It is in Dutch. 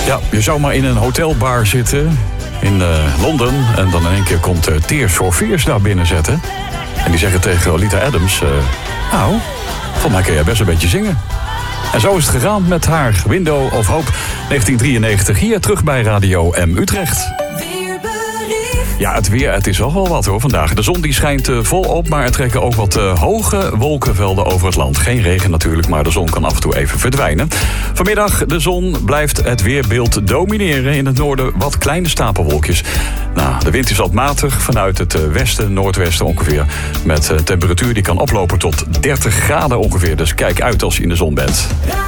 Ja, je zou maar in een hotelbar zitten in Londen en dan in één keer komt Tears for Fears daar binnen zetten. En die zeggen tegen Olita Adams, nou, volgens mij kun jij best een beetje zingen. En zo is het gegaan met haar Window of Hope 1993 hier terug bij Radio M Utrecht. Ja, het weer, het is wel wat hoor vandaag. De zon die schijnt volop, maar er trekken ook wat hoge wolkenvelden over het land. Geen regen natuurlijk, maar de zon kan af en toe even verdwijnen. Vanmiddag, de zon blijft het weerbeeld domineren. In het noorden wat kleine stapelwolkjes. Nou, de wind is wat matig vanuit het westen, noordwesten ongeveer. Met temperatuur die kan oplopen tot 30 graden ongeveer. Dus kijk uit als je in de zon bent.